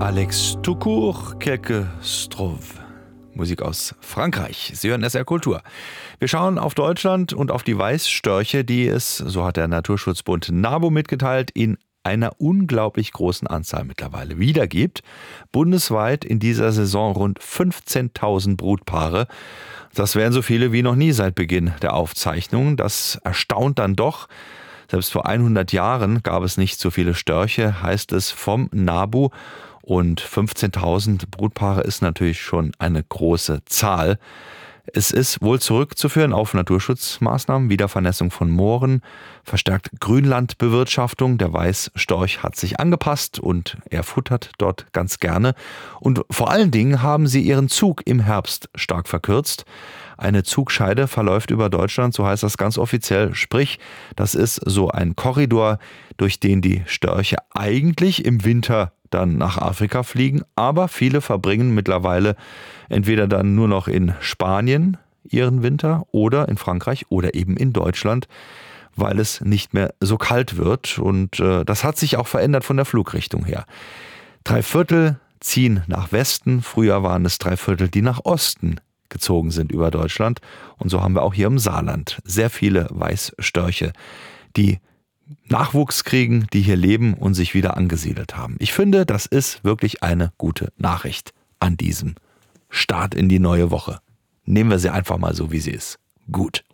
Alex Toucourt, Quelque Strove. Musik aus Frankreich. Sie hören SR Kultur. Wir schauen auf Deutschland und auf die Weißstörche, die es, so hat der Naturschutzbund NABU mitgeteilt, in einer unglaublich großen Anzahl mittlerweile wiedergibt. Bundesweit in dieser Saison rund 15.000 Brutpaare. Das wären so viele wie noch nie seit Beginn der Aufzeichnungen. Das erstaunt dann doch. Selbst vor 100 Jahren gab es nicht so viele Störche, heißt es vom NABU. Und 15.000 Brutpaare ist natürlich schon eine große Zahl. Es ist wohl zurückzuführen auf Naturschutzmaßnahmen, Wiedervernässung von Mooren, verstärkt Grünlandbewirtschaftung. Der Weißstorch hat sich angepasst und er futtert dort ganz gerne. Und vor allen Dingen haben sie ihren Zug im Herbst stark verkürzt. Eine Zugscheide verläuft über Deutschland, so heißt das ganz offiziell. Sprich, das ist so ein Korridor, durch den die Störche eigentlich im Winter dann nach Afrika fliegen, aber viele verbringen mittlerweile entweder dann nur noch in Spanien ihren Winter oder in Frankreich oder eben in Deutschland, weil es nicht mehr so kalt wird. Und das hat sich auch verändert von der Flugrichtung her. 3/4 ziehen nach Westen, früher waren es 3/4, die nach Osten gezogen sind über Deutschland. Und so haben wir auch hier im Saarland sehr viele Weißstörche, die Nachwuchs kriegen, die hier leben und sich wieder angesiedelt haben. Ich finde, das ist wirklich eine gute Nachricht an diesem Start in die neue Woche. Nehmen wir sie einfach mal so, wie sie ist. Gut.